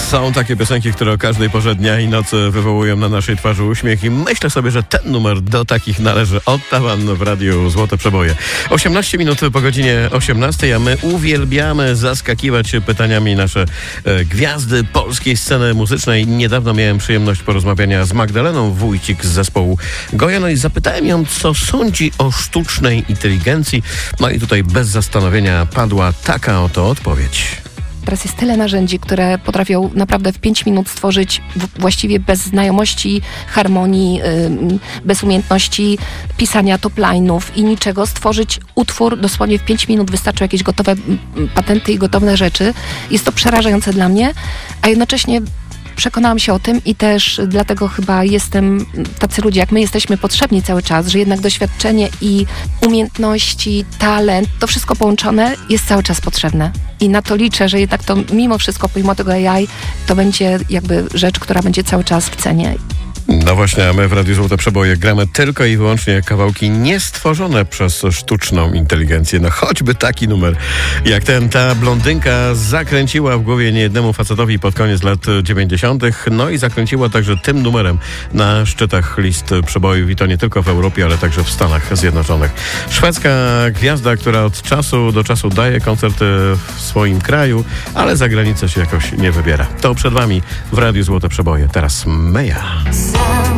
Są takie piosenki, które o każdej porze dnia i nocy wywołują na naszej twarzy uśmiech i myślę sobie, że ten numer do takich należy. Odtawan w radiu Złote Przeboje. 18 minut po godzinie 18, a my uwielbiamy zaskakiwać pytaniami nasze gwiazdy polskiej sceny muzycznej. Niedawno miałem przyjemność porozmawiania z Magdaleną Wójcik z zespołu Goja, no i zapytałem ją, co sądzi o sztucznej inteligencji. No i tutaj bez zastanowienia padła taka oto odpowiedź. Teraz jest tyle narzędzi, które potrafią naprawdę w 5 minut stworzyć właściwie bez znajomości harmonii, bez umiejętności pisania top-line'ów i niczego, stworzyć utwór dosłownie w 5 minut. Wystarczą jakieś gotowe patenty i gotowe rzeczy. Jest to przerażające dla mnie, a jednocześnie przekonałam się o tym i też dlatego chyba tacy ludzie jak my jesteśmy potrzebni cały czas, że jednak doświadczenie i umiejętności, talent, to wszystko połączone jest cały czas potrzebne. I na to liczę, że jednak to mimo wszystko, pomimo tego AI, to będzie jakby rzecz, która będzie cały czas w cenie. No właśnie, a my w Radiu Złote Przeboje gramy tylko i wyłącznie kawałki niestworzone przez sztuczną inteligencję. No choćby taki numer jak ten. Ta blondynka zakręciła w głowie niejednemu facetowi pod koniec lat 90. No i zakręciła także tym numerem na szczytach list przebojów i to nie tylko w Europie, ale także w Stanach Zjednoczonych. Szwedzka gwiazda, która od czasu do czasu daje koncerty w swoim kraju, ale za granicę się jakoś nie wybiera. To przed wami w Radiu Złote Przeboje. Teraz Meja.